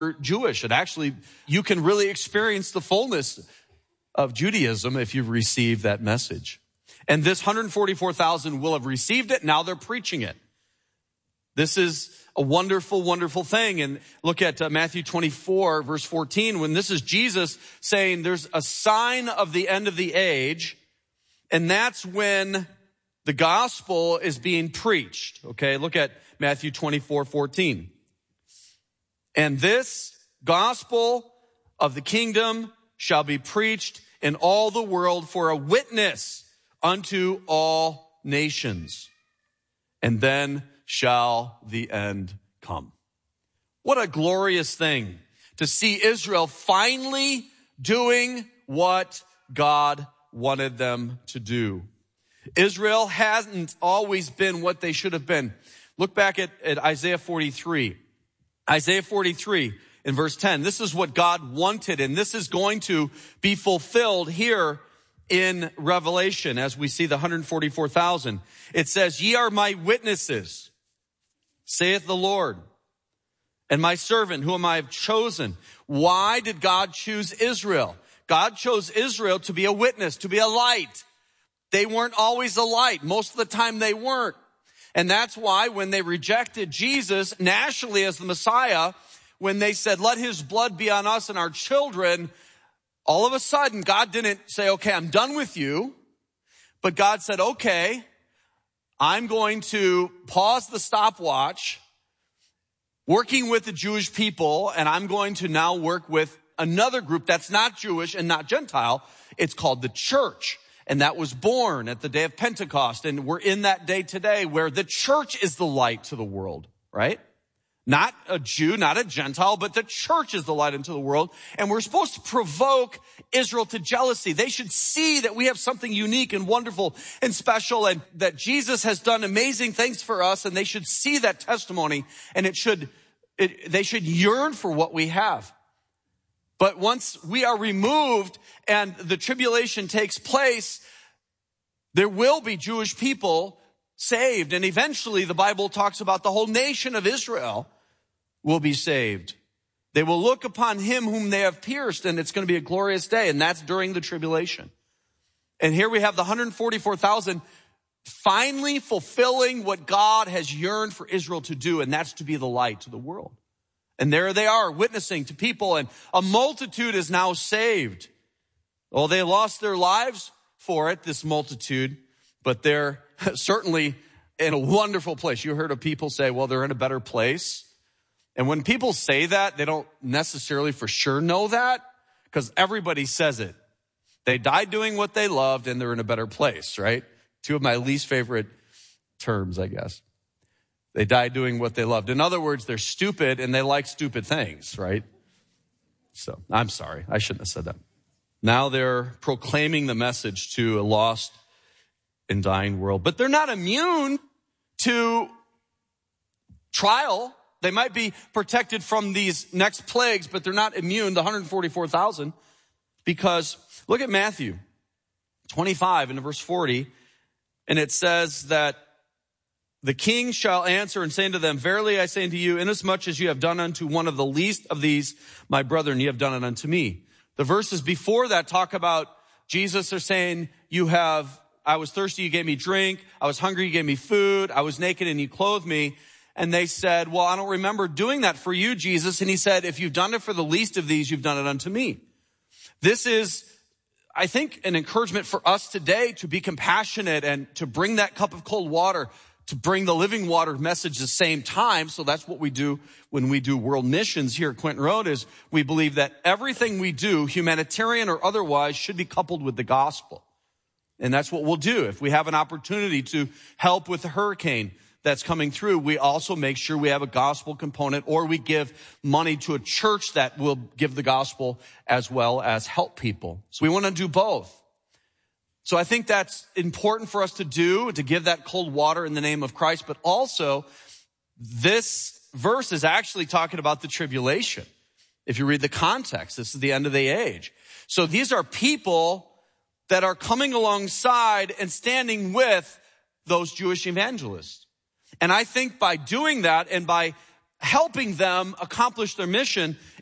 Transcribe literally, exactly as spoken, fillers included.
Jewish. And actually, you can really experience the fullness of Judaism if you've received that message. And this one hundred forty-four thousand will have received it. Now they're preaching it. This is a wonderful, wonderful thing. And look at uh, Matthew twenty-four, verse fourteen, when this is Jesus saying there's a sign of the end of the age. And that's when the gospel is being preached. Okay, look at Matthew twenty-four, fourteen. And this gospel of the kingdom shall be preached in all the world for a witness unto all nations. And then shall the end come. What a glorious thing to see Israel finally doing what God wanted them to do. Israel hasn't always been what they should have been. Look back at, at Isaiah forty-three. Isaiah forty-three in verse ten. This is what God wanted, and this is going to be fulfilled here in Revelation as we see the one hundred forty-four thousand. It says, ye are my witnesses, saith the Lord, and my servant whom I have chosen. Why did God choose Israel? God chose Israel to be a witness, to be a light. They weren't always a light. Most of the time they weren't. And that's why when they rejected Jesus nationally as the Messiah, when they said, let his blood be on us and our children, all of a sudden God didn't say, okay, I'm done with you. But God said, okay, I'm going to pause the stopwatch, working with the Jewish people, and I'm going to now work with another group that's not Jewish and not Gentile. It's called the church. And that was born at the day of Pentecost. And we're in that day today where the church is the light to the world, right? Not a Jew, not a Gentile, but the church is the light into the world. And we're supposed to provoke Israel to jealousy. They should see that we have something unique and wonderful and special, and that Jesus has done amazing things for us. And they should see that testimony, and it should, it, they should yearn for what we have. But once we are removed and the tribulation takes place, there will be Jewish people saved. And eventually the Bible talks about the whole nation of Israel will be saved. They will look upon him whom they have pierced, and it's going to be a glorious day. And that's during the tribulation. And here we have the one hundred forty-four thousand finally fulfilling what God has yearned for Israel to do, and that's to be the light to the world. And there they are witnessing to people, and a multitude is now saved. Well, they lost their lives for it, this multitude, but they're certainly in a wonderful place. You heard of people say, well, they're in a better place. And when people say that, they don't necessarily for sure know that, because everybody says it. They died doing what they loved, and they're in a better place, right? Two of my least favorite terms, I guess. They died doing what they loved. In other words, they're stupid and they like stupid things, right? So I'm sorry. I shouldn't have said that. Now they're proclaiming the message to a lost and dying world. But they're not immune to trial. They might be protected from these next plagues, but they're not immune, the one hundred forty-four thousand. Because look at Matthew twenty-five and verse forty. And it says that the king shall answer and say unto them, verily I say unto you, inasmuch as you have done unto one of the least of these, my brethren, you have done it unto me. The verses before that talk about Jesus are saying, you have, I was thirsty, you gave me drink. I was hungry, you gave me food. I was naked and you clothed me. And they said, well, I don't remember doing that for you, Jesus. And he said, if you've done it for the least of these, you've done it unto me. This is, I think, an encouragement for us today to be compassionate and to bring that cup of cold water, to bring the living water message at the same time. So that's what we do when we do world missions here at Quinton Road, is we believe that everything we do, humanitarian or otherwise, should be coupled with the gospel. And that's what we'll do. If we have an opportunity to help with the hurricane that's coming through, we also make sure we have a gospel component, or we give money to a church that will give the gospel as well as help people. So we want to do both. So I think that's important for us to do, to give that cold water in the name of Christ. But also, this verse is actually talking about the tribulation. If you read the context, this is the end of the age. So these are people that are coming alongside and standing with those Jewish evangelists. And I think by doing that and by helping them accomplish their mission